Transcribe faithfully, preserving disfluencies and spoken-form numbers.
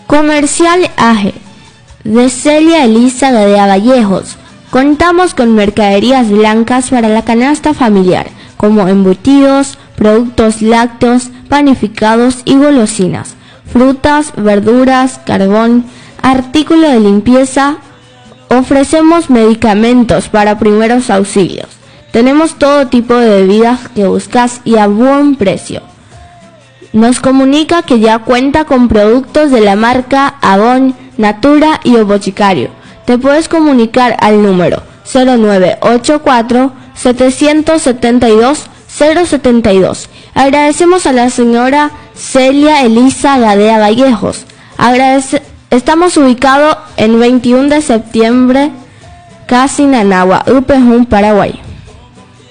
Comercial A G de Celia Elisa Gadea Vallejos. Contamos con mercaderías blancas para la canasta familiar, como embutidos, productos lácteos, panificados y golosinas, frutas, verduras, carbón, artículos de limpieza. Ofrecemos medicamentos para primeros auxilios. Tenemos todo tipo de bebidas que buscas y a buen precio. Nos comunica que ya cuenta con productos de la marca Avon, Natura y O Boticario. Te puedes comunicar al número cero nueve ocho cuatro, siete siete dos, cero siete dos. Agradecemos a la señora Celia Elisa Gadea Vallejos. Agradece- Estamos ubicados en veintiuno de septiembre, Casi Nanagua, Upejún, Paraguay.